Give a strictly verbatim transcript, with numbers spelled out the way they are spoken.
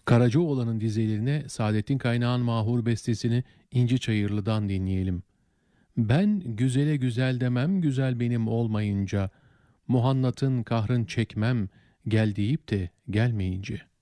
Karacaoğlan'ın dizelerine Saadettin Kaynağ'ın mahur bestesini İnci Çayırlı'dan dinleyelim. Ben güzele güzel demem, güzel benim olmayınca, muhannatın kahrın çekmem, gel deyip de gelmeyince.